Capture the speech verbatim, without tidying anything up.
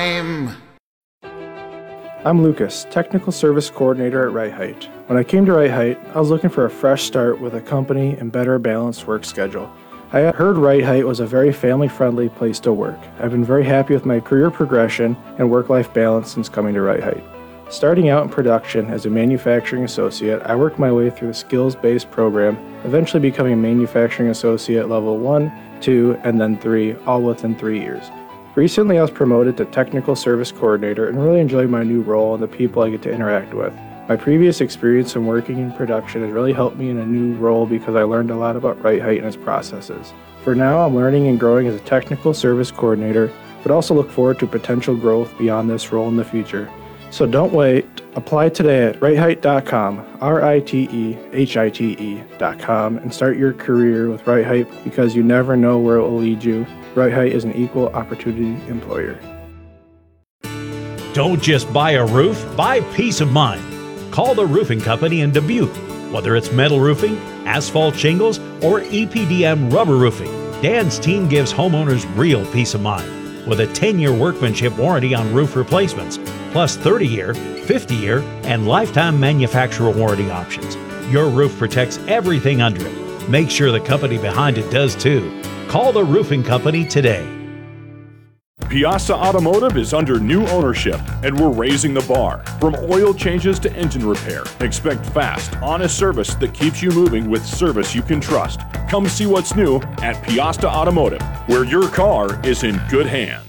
time. I'm Lucas, Technical Service Coordinator at Right Height. When I came to Right Height, I was looking for a fresh start with a company and better balanced work schedule. I heard Right Height was a very family-friendly place to work. I've been very happy with my career progression and work-life balance since coming to Right Height. Starting out in production as a manufacturing associate, I worked my way through the skills-based program, eventually becoming a manufacturing associate level one, two, and then three, all within three years. Recently, I was promoted to Technical Service Coordinator and really enjoyed my new role and the people I get to interact with. My previous experience in working in production has really helped me in a new role because I learned a lot about Right Height and its processes. For now, I'm learning and growing as a Technical Service Coordinator, but also look forward to potential growth beyond this role in the future. So don't wait. Apply today at right height dot com, R I T E H I T E dot com, and start your career with Right Height because you never know where it will lead you. Right Height is an equal opportunity employer. Don't just buy a roof, buy peace of mind. Call the roofing company in Dubuque. Whether it's metal roofing, asphalt shingles, or E P D M rubber roofing, Dan's team gives homeowners real peace of mind with a ten-year workmanship warranty on roof replacements, plus thirty-year, fifty-year, and lifetime manufacturer warranty options. Your roof protects everything under it. Make sure the company behind it does too. Call the roofing company today. Piasta Automotive is under new ownership, and we're raising the bar. From oil changes to engine repair, expect fast, honest service that keeps you moving with service you can trust. Come see what's new at Piasta Automotive, where your car is in good hands.